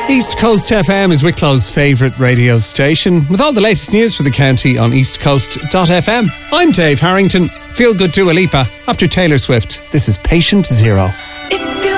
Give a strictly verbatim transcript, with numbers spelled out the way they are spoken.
East Coast F M is Wicklow's favourite radio station, with all the latest news for the county on east coast dot f m. I'm Dave Harrington. Feel good Dua Lipa. After Taylor Swift, this is Patient Zero.